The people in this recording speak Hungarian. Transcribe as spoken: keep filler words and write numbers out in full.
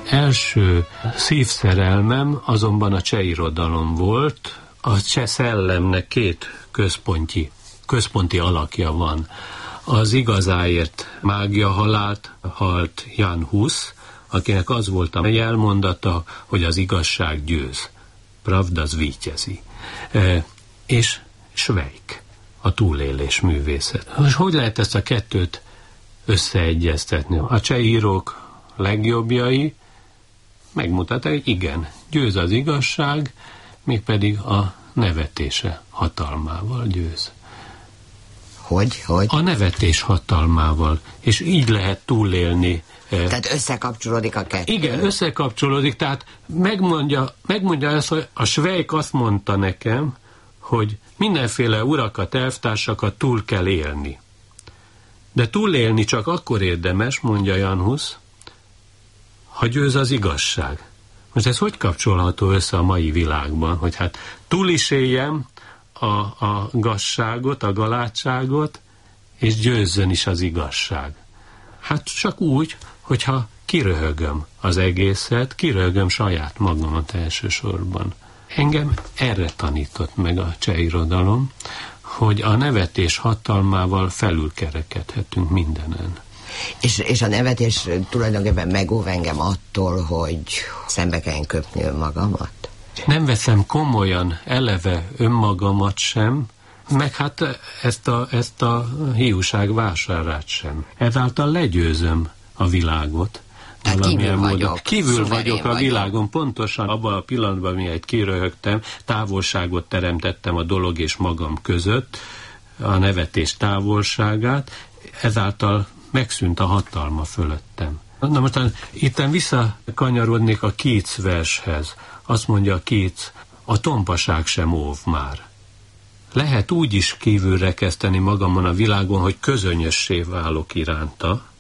első szívszerelmem azonban a cseh irodalom volt. A cseh szellemnek két központi, központi alakja van. Az igazáért mágia halált halt Jan Hus, akinek az volt a jelmondata, hogy az igazság győz. Pravda zvítězí. E, és Švejk, a túlélés művészet. Most hogy lehet ezt a kettőt összeegyeztetni? A cseh írók legjobbjai megmutatták, hogy igen, győz az igazság, mégpedig a nevetése hatalmával győz. Hogy? Hogy? A nevetés hatalmával, és így lehet túlélni. Tehát összekapcsolódik a kettő. Igen, összekapcsolódik, tehát megmondja, megmondja ezt, hogy a Švejk azt mondta nekem, hogy mindenféle urakat, elvtársakat túl kell élni. De túlélni csak akkor érdemes, mondja Jan Hus, ha győz az igazság. Most ez hogy kapcsolható össze a mai világban, hogy hát túl is éljem a, a gazságot, a galátságot, és győzzön is az igazság. Hát csak úgy, hogyha kiröhögöm az egészet, kiröhögöm saját magamat elsősorban. Engem erre tanított meg a cseh irodalom, hogy a nevetés hatalmával felülkerekedhetünk mindenen. És, és a nevetés tulajdonképpen megóv engem attól, hogy szembe kelljen köpni önmagamat? Nem veszem komolyan eleve önmagamat sem, meg hát ezt a, ezt a hiúság vásárát sem. Ezáltal legyőzöm a világot. Tehát kívül vagyok. Kívül vagyok a világon, vagyok. Pontosan abban a pillanatban, mihelyt kiröhögtem, távolságot teremtettem a dolog és magam között, a nevetés távolságát, ezáltal megszűnt a hatalma fölöttem. Na most itten visszakanyarodnék a Keats vershez. Azt mondja Keats, a tompaság sem óv már. Lehet úgy is kívülre kezdeni magamon a világon, hogy közönyössé válok iránta,